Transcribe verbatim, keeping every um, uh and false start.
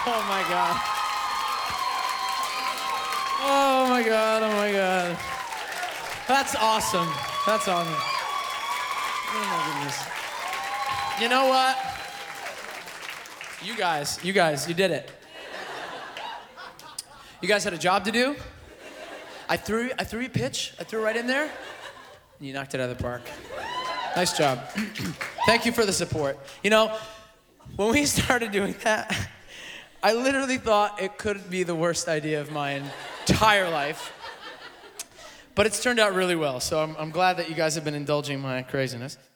Oh my God. Oh my God, oh my God. That's awesome. That's awesome. Oh my goodness. You know what? You guys, you guys, you did it. You guys had a job to do. I threw, I threw you a pitch. I threw it right in there. And you knocked it out of the park. Nice job. Thank you for the support. You know, when we started doing that, I literally thought it could be the worst idea of my entire life. But it's turned out really well, so I'm, I'm glad that you guys have been indulging my craziness.